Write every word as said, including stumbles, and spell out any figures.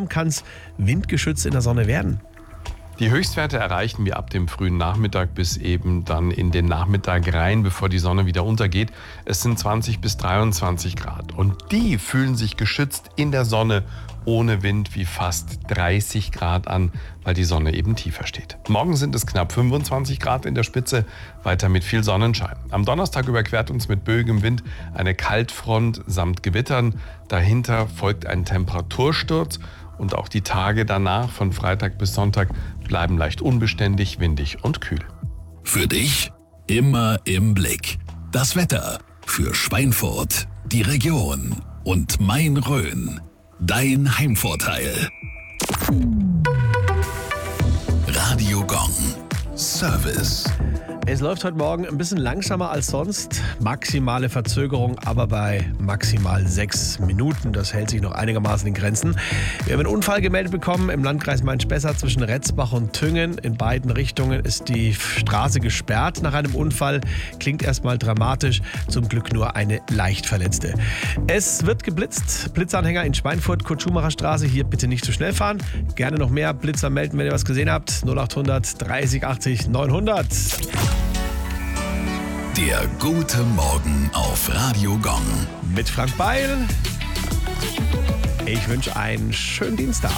warm kann es windgeschützt in der Sonne werden? Die Höchstwerte erreichen wir ab dem frühen Nachmittag bis eben dann in den Nachmittag rein, bevor die Sonne wieder untergeht. Es sind zwanzig bis dreiundzwanzig Grad und die fühlen sich geschützt in der Sonne ohne Wind wie fast dreißig Grad an, weil die Sonne eben tiefer steht. Morgen sind es knapp fünfundzwanzig Grad in der Spitze, weiter mit viel Sonnenschein. Am Donnerstag überquert uns mit böigem Wind eine Kaltfront samt Gewittern. Dahinter folgt ein Temperatursturz. Und auch die Tage danach, von Freitag bis Sonntag, bleiben leicht unbeständig, windig und kühl. Für dich immer im Blick. Das Wetter für Schweinfurt, die Region und Main-Rhön. Dein Heimvorteil. Radio Gong. Service. Es läuft heute Morgen ein bisschen langsamer als sonst. Maximale Verzögerung, aber bei maximal sechs Minuten. Das hält sich noch einigermaßen in Grenzen. Wir haben einen Unfall gemeldet bekommen im Landkreis Main-Spessart zwischen Retzbach und Tüngen. In beiden Richtungen ist die Straße gesperrt nach einem Unfall. Klingt erstmal dramatisch, zum Glück nur eine leicht Verletzte. Es wird geblitzt. Blitzanhänger in Schweinfurt, Kurt-Schumacher-Straße. Hier bitte nicht zu schnell fahren. Gerne noch mehr Blitzer melden, wenn ihr was gesehen habt. null acht hundert dreißig achtzig neunhundert. Der gute Morgen auf Radio Gong. Mit Frank Beil. Ich wünsche einen schönen Dienstag.